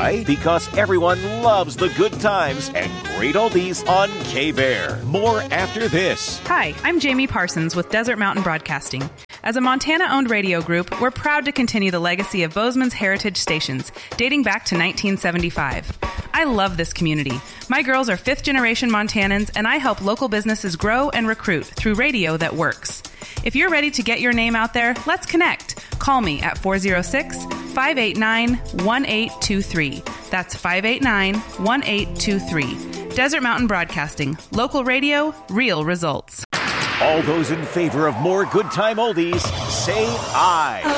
Why? Because everyone loves the good times and great oldies on K-Bear. More after this. Hi, I'm Jamie Parsons with Desert Mountain Broadcasting. As a Montana-owned radio group, we're proud to continue the legacy of Bozeman's heritage stations, dating back to 1975. I love this community. My girls are fifth-generation Montanans, and I help local businesses grow and recruit through radio that works. If you're ready to get your name out there, let's connect. Call me at 406-589-1823. That's 589-1823. Desert Mountain Broadcasting. Local radio, real results. All those in favor of more good time oldies, say aye.